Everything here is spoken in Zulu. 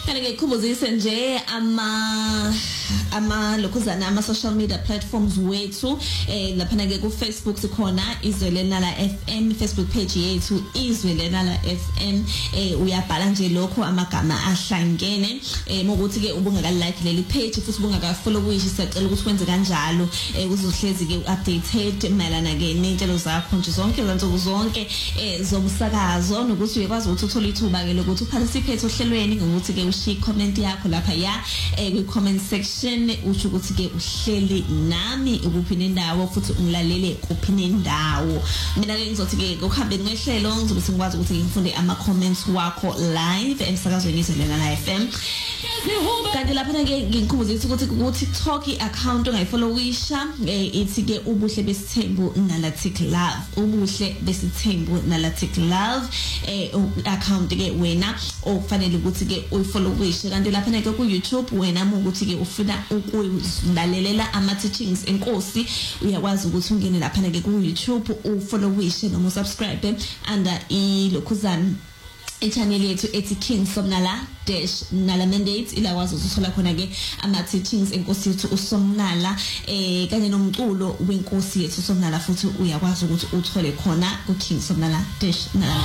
Kanti ke khubuzise nje lokhuzana ama social media platforms wethu lapha ke ku Facebook sikhona Izwelenala FM, Facebook page yethu Izwelenala FM. Uyabhala nje lokho amagama ahlangene mokuthi ke ubungaka like leli page futhi ubungaka follow kuyisho sicela ukuthi wenze kanjalo uzohlezi ke updated mayelana ke nentelo zakho nje zonke izinto zonke zomsakazo nokuthi uyakwazi ukuthi uthole ithuba ke lokuthi uparticipate ohlelweni ngokuthi ke ushare comment yakho lapha ya ku comment section usho ukuthi ke uhleli nami ukuphi nendawo futhi ungilalele kuphi nendawo. Mina ke ngizothi ke ukuhambe ngehlelo ngizobe singikwazi ukuthi ngifunde ama comments wakho live emsakazweni Izwelenala FM. Kanti lapha ke ngikubuzisa ukuthi ku TikTok account ongayifollowisha ithi ke ubuhle besithembu nalathi love, ubuhle besithembu nalathi love account ke wena okufanele ukuthi ke uyifollowishe. Kanti lapha ke ku YouTube wena ukuthi ke ufuna ukuzilalelela ama teachings enkosi uyakwazi ukuthi ungene lapha ke ku YouTube ufollowishe noma usubscribe under ilokhuzana channel yethu ethi King Somnala Nala Mandate ilakwazi ukuthola khona ke ama teachings enkosi yethu uSomnala kanye nomculo wenkosi yethu Somnala futhi uyakwazi ukuthi uthole khona ku King Somnala Nala